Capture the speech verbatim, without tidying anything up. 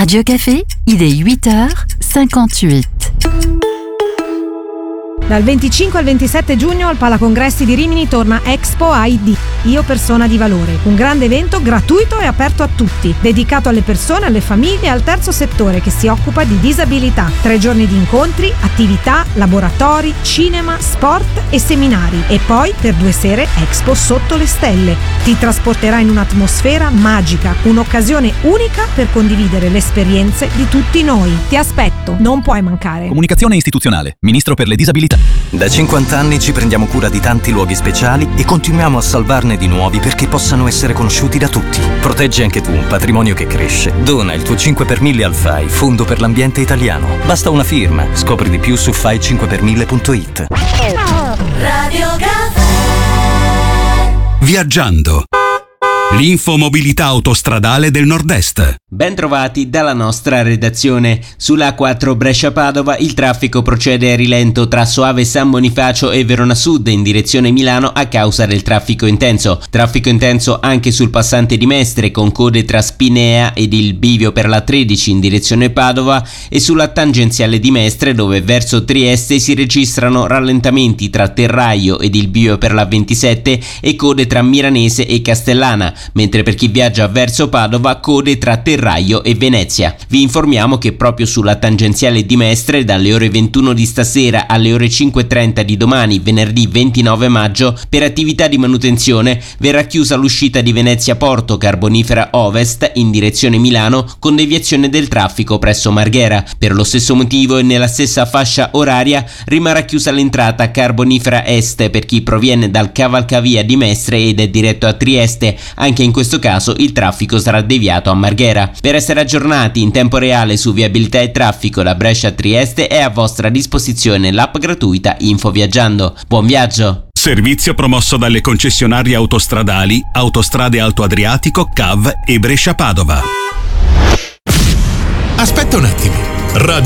Radio Café, il est huit heures cinquante-huit. Dal venticinque al ventisette giugno al Palacongressi di Rimini torna Expo I D, Io Persona di Valore, un grande evento gratuito e aperto a tutti, dedicato alle persone, alle famiglie e al terzo settore che si occupa di disabilità. Tre giorni di incontri, attività, laboratori, cinema, sport e seminari. E poi, per due sere, Expo sotto le stelle. Ti trasporterà in un'atmosfera magica, un'occasione unica per condividere le esperienze di tutti noi. Ti aspetto, non puoi mancare. Comunicazione istituzionale, Ministro per le disabilità. Da cinquanta anni ci prendiamo cura di tanti luoghi speciali e continuiamo a salvarne di nuovi perché possano essere conosciuti da tutti. Proteggi anche tu un patrimonio che cresce. Dona il tuo cinque per mille al F A I, Fondo per l'Ambiente Italiano. Basta una firma. Scopri di più su fai cinque per mille punto it. Radio Caffè. Viaggiando. L'infomobilità autostradale del Nord-Est. Ben trovati dalla nostra redazione. Sulla A quattro Brescia-Padova il traffico procede a rilento tra Soave San Bonifacio e Verona Sud in direzione Milano a causa del traffico intenso. Traffico intenso anche sul passante di Mestre con code tra Spinea ed il bivio per la tredici in direzione Padova e sulla tangenziale di Mestre dove verso Trieste si registrano rallentamenti tra Terraio ed il bivio per la ventisette e code tra Miranese e Castellana, mentre per chi viaggia verso Padova code tra Terraio e Venezia. Vi informiamo che proprio sulla tangenziale di Mestre dalle ore ventuno di stasera alle ore cinque e trenta di domani, venerdì ventinove maggio, per attività di manutenzione verrà chiusa l'uscita di Venezia Porto Carbonifera Ovest in direzione Milano con deviazione del traffico presso Marghera. Per lo stesso motivo e nella stessa fascia oraria rimarrà chiusa l'entrata Carbonifera Est per chi proviene dal cavalcavia di Mestre ed è diretto a Trieste. Anche in questo caso il traffico sarà deviato a Marghera. Per essere aggiornati in tempo reale su viabilità e traffico da Brescia a Trieste è a vostra disposizione l'app gratuita Info Viaggiando. Buon viaggio! Servizio promosso dalle concessionarie autostradali Autostrade Alto Adriatico, C A V e Brescia Padova. Aspetta un attimo. Radio